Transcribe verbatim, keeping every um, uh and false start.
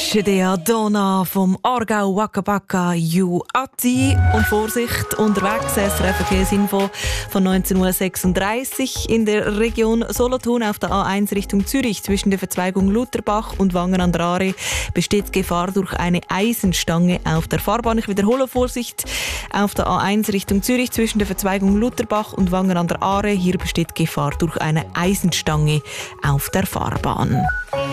ist der Donna vom Aargau Waka Waka You Atti. Und Vorsicht, unterwegs, S R F Verkehrsinfo von neunzehn Uhr sechsunddreißig in der Region Solothurn auf der A eins Richtung Zürich zwischen der Verzweigung Lutherbach und Wangen an der Aare besteht Gefahr durch eine Eisenstange auf der Fahrbahn. Ich wiederhole, Vorsicht, auf der A eins Richtung Zürich zwischen der Verzweigung Lutherbach und Wangen an der Aare. Hier besteht Gefahr durch eine Eisenstange auf der Fahrbahn.